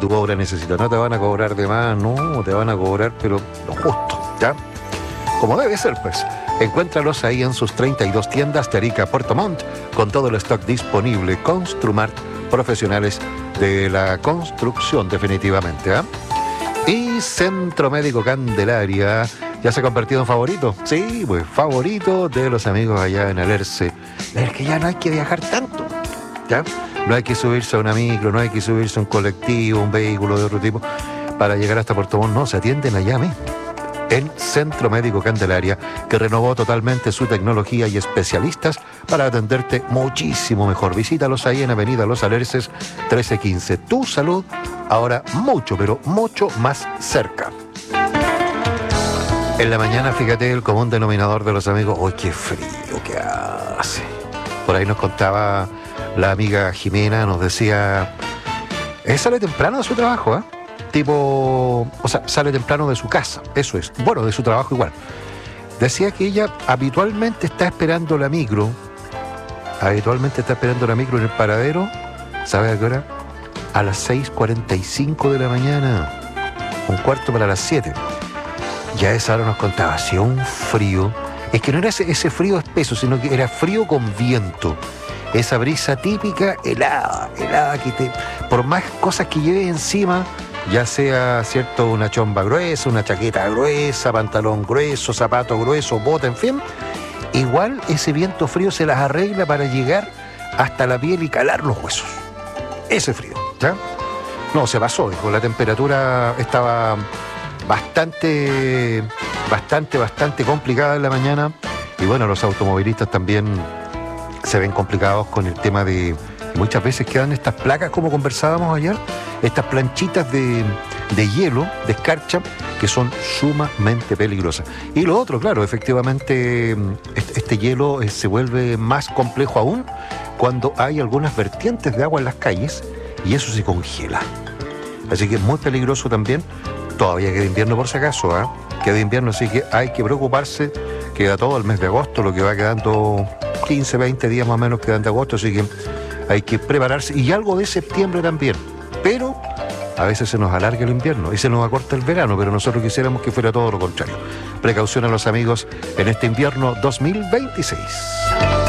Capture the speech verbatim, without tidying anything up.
tu obra necesita. No te van a cobrar de más, no, te van a cobrar, pero lo justo, ¿ya? Como debe ser, pues. Encuéntralos ahí en sus treinta y dos tiendas de Arica a Puerto Montt, con todo el stock disponible. Construmart, profesionales de la construcción, definitivamente, ¿eh? Y Centro Médico Candelaria ya se ha convertido en favorito. Sí, pues favorito de los amigos allá en Alerce. Es que ya no hay que viajar tanto, ¿ya? No hay que subirse a una micro, no hay que subirse a un colectivo, un vehículo de otro tipo para llegar hasta Puerto Montt. No, se atienden allá mismo. El Centro Médico Candelaria, que renovó totalmente su tecnología y especialistas para atenderte muchísimo mejor. Visítalos ahí en Avenida Los Alerces trece quince. Tu salud ahora mucho, pero mucho más cerca. En la mañana, fíjate, el común denominador de los amigos, ¡oh, qué frío que hace! Por ahí nos contaba la amiga Jimena, nos decía, eh, sale temprano de su trabajo, ¿eh? Tipo, o sea, sale temprano de su casa, eso es, bueno, de su trabajo igual. Decía que ella habitualmente está esperando la micro, habitualmente está esperando la micro en el paradero, ¿sabe a qué hora? A las seis cuarenta y cinco de la mañana, un cuarto para las siete. Ya esa hora nos contaba, hacía un frío, es que no era ese, ese frío espeso, sino que era frío con viento. Esa brisa típica, helada, helada, que te, por más cosas que lleves encima, ya sea, cierto, una chomba gruesa, una chaqueta gruesa, pantalón grueso, zapato grueso, bota, en fin, igual ese viento frío se las arregla para llegar hasta la piel y calar los huesos. Ese frío, ¿ya? No, se pasó, dijo, la temperatura estaba bastante, bastante, bastante complicada en la mañana, y bueno, los automovilistas también se ven complicados con el tema de, muchas veces quedan estas placas, como conversábamos ayer, estas planchitas de, de hielo, de escarcha, que son sumamente peligrosas. Y lo otro, claro, efectivamente, este, este hielo eh, se vuelve más complejo aún cuando hay algunas vertientes de agua en las calles y eso se congela. Así que es muy peligroso también. Todavía queda invierno por si acaso, ¿eh? Queda invierno, así que hay que preocuparse. Queda todo el mes de agosto, lo que va quedando quince, veinte días más o menos quedan de agosto, así que hay que prepararse. Y algo de septiembre también. Pero a veces se nos alarga el invierno y se nos acorta el verano, pero nosotros quisiéramos que fuera todo lo contrario. Precaución a los amigos en este invierno dos mil veintiséis.